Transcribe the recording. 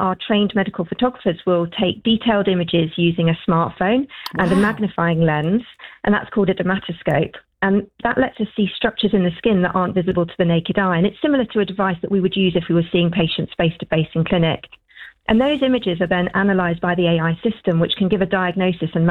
our trained medical photographers will take detailed images using a smartphone and a magnifying lens, and that's called a dermatoscope. And that lets us see structures in the skin that aren't visible to the naked eye. And it's similar to a device that we would use if we were seeing patients face-to-face in clinic. And those images are then analysed by the AI system, which can give a diagnosis and